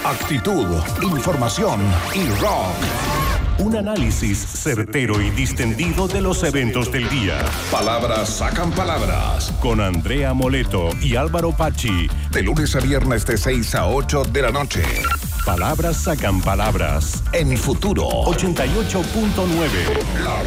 actitud, información y rock. Un análisis certero y distendido de los eventos del día. Palabras sacan palabras. Con Andrea Moleto y Álvaro Pachi. De lunes a viernes de 6 a 8 de la noche. Palabras sacan palabras. En Futuro 88.9.